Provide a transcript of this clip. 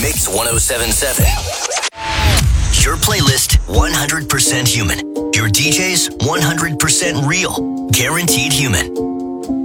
Mix 1077. Your playlist 100% human. Your DJs 100% real. Guaranteed human.